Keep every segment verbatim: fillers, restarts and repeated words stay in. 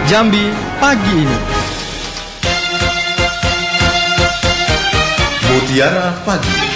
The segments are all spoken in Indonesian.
Jambi pagi ini. Mutiara Pagi.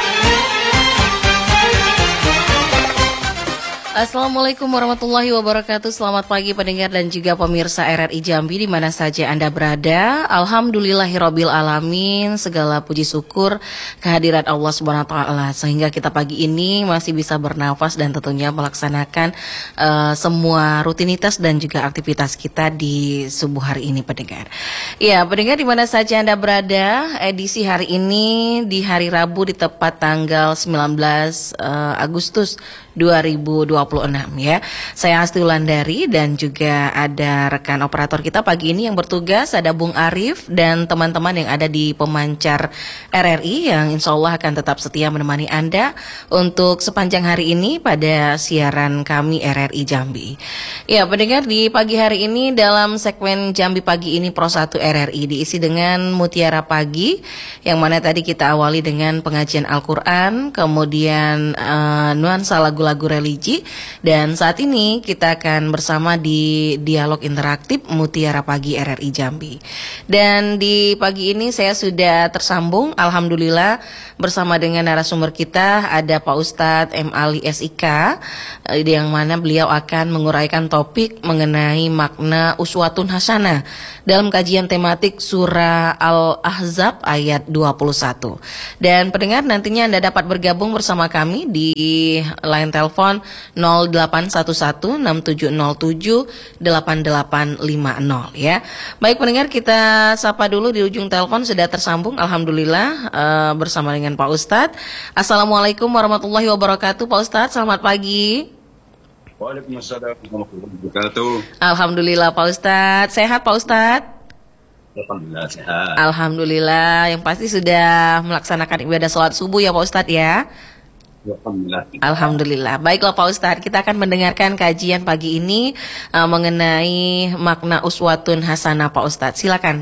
Assalamualaikum warahmatullahi wabarakatuh. Selamat pagi pendengar dan juga pemirsa R R I Jambi di mana saja Anda berada. Alhamdulillahirabbil alamin. Segala puji syukur kehadirat Allah Subhanahu wa taala sehingga kita pagi ini masih bisa bernafas dan tentunya melaksanakan uh, semua rutinitas dan juga aktivitas kita di subuh hari ini pendengar. Ya, pendengar di mana saja Anda berada, edisi hari ini di hari Rabu di tepat tanggal sembilan belas uh, Agustus dua ribu dua puluh enam ya. Saya Asti Wulandari dan juga ada rekan operator kita pagi ini yang bertugas, ada Bung Arif dan teman-teman yang ada di pemancar R R I yang insya Allah akan tetap setia menemani Anda untuk sepanjang hari ini pada siaran kami R R I Jambi. Ya, pendengar, di pagi hari ini dalam segmen Jambi Pagi ini Pro satu R R I diisi dengan Mutiara Pagi yang mana tadi kita awali dengan pengajian Al-Quran, kemudian uh, nuansa lagu-lagu religi. Dan saat ini kita akan bersama di dialog interaktif Mutiara Pagi R R I Jambi. Dan di pagi ini saya sudah tersambung alhamdulillah bersama dengan narasumber kita, ada Pak Ustadz M. Ali S I K, yang mana beliau akan menguraikan topik mengenai makna uswatun hasanah dalam kajian tematik surah Al-Ahzab ayat dua puluh satu. Dan pendengar, nantinya Anda dapat bergabung bersama kami di line telepon nol delapan satu satu enam tujuh nol tujuh delapan delapan lima nol ya. Baik pendengar, kita sapa dulu di ujung telepon sudah tersambung alhamdulillah uh, bersama dengan Pak Ustadz. Assalamualaikum warahmatullahi wabarakatuh Pak Ustadz, selamat pagi. Waalaikumsalam warahmatullahi wabarakatuh. Alhamdulillah Pak Ustadz, sehat Pak Ustadz? Alhamdulillah sehat. Alhamdulillah, yang pasti sudah melaksanakan ibadah sholat subuh ya Pak Ustadz ya. Alhamdulillah. Alhamdulillah. Baiklah Pak Ustadz, kita akan mendengarkan kajian pagi ini uh, mengenai makna uswatun hasanah Pak Ustadz. Silakan.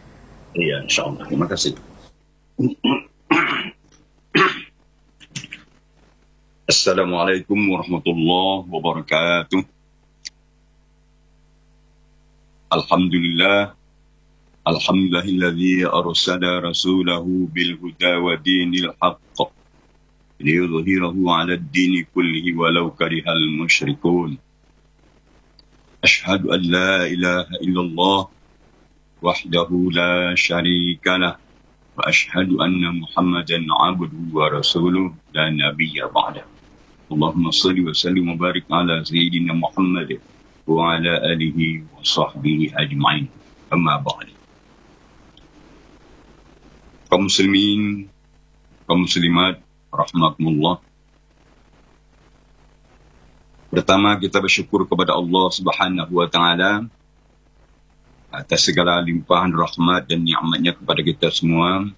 Iya, insyaallah. Terima kasih. Assalamualaikum warahmatullahi wabarakatuh. Alhamdulillah. Alhamdulillahilladzi arsala rasulahu bil huda wa dinil haqq liyudhhirahu 'ala ad-din kullihi walau karihal musyrikun. Ashhadu an la ilaha illallah wahdahu la syarika lah wa ashhadu anna Muhammadan 'abduhu wa rasuluhu la nabiyya ba'da. Allahumma shalli wa sallim wa barik ala sayyidina Muhammad wa ala alihi wa sahbihi ajma'in. Amma ba'd. Kaum muslimin, kaum muslimat, rahmatullah. Pertama, kita bersyukur kepada Allah Subhanahu wa taala atas segala limpahan rahmat dan nikmatnya kepada kita semua.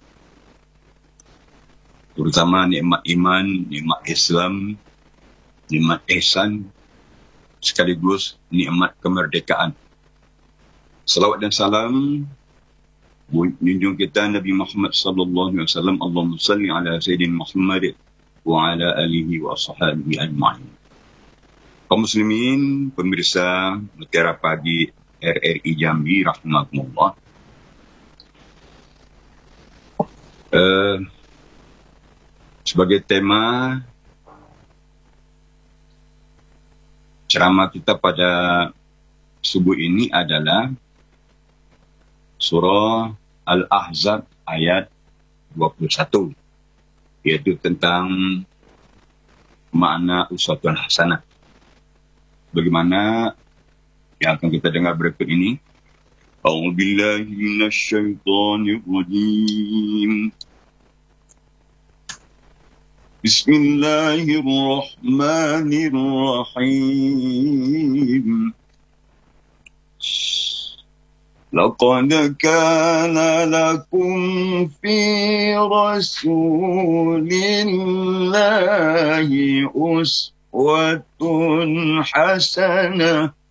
Terutama nikmat iman, nikmat Islam, nikmat ihsan, sekaligus nikmat kemerdekaan. Salawat dan salam junjung kita Nabi Muhammad sallallahu alaihi wasallam. Allahumma salli ala sayyidina Muhammad wa ala alihi wa sahbihi ajma'in. Kaum muslimin, pemirsa Mutiara Pagi R R I Jambi rahmatullah. Uh, sebagai tema ceramah kita pada subuh ini adalah surah Al-Ahzab ayat dua puluh satu, yaitu tentang makna uswatun hasanah. Bagaimana yang akan kita dengar berikut ini? A'udzubillahi minasyaitonir rajim. Bismillahirrahmanirrahim. لقد كان لكم في رسول الله أسوة حسنة